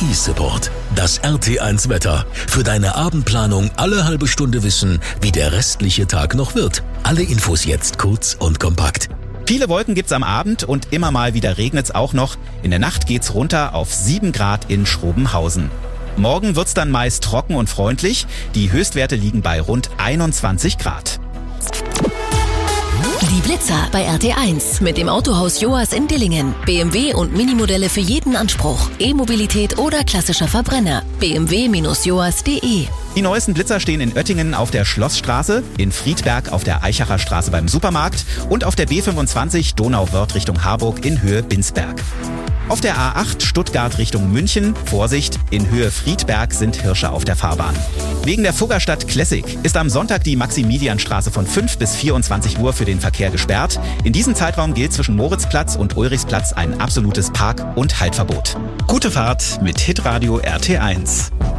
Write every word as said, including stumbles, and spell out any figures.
eSupport. Das R T eins Wetter. Für deine Abendplanung alle halbe Stunde wissen, wie der restliche Tag noch wird. Alle Infos jetzt kurz und kompakt. Viele Wolken gibt's am Abend und immer mal wieder regnet's auch noch. In der Nacht geht's runter auf sieben Grad in Schrobenhausen. Morgen wird's dann meist trocken und freundlich. Die Höchstwerte liegen bei rund einundzwanzig Grad. Die Blitzer bei R T eins mit dem Autohaus Joas in Dillingen. B M W und Minimodelle für jeden Anspruch. E-Mobilität oder klassischer Verbrenner. b m w Bindestrich joas punkt de. Die neuesten Blitzer stehen in Oettingen auf der Schlossstraße, in Friedberg auf der Eichacher Straße beim Supermarkt und auf der B fünfundzwanzig Donauwörth Richtung Harburg in Höhe Binsberg. Auf der A acht Stuttgart Richtung München, Vorsicht, in Höhe Friedberg sind Hirsche auf der Fahrbahn. Wegen der Fuggerstadt Classic ist am Sonntag die Maximilianstraße von fünf bis vierundzwanzig Uhr für den Verkehr gesperrt. In diesem Zeitraum gilt zwischen Moritzplatz und Ulrichsplatz ein absolutes Park- und Haltverbot. Gute Fahrt mit Hitradio R T eins.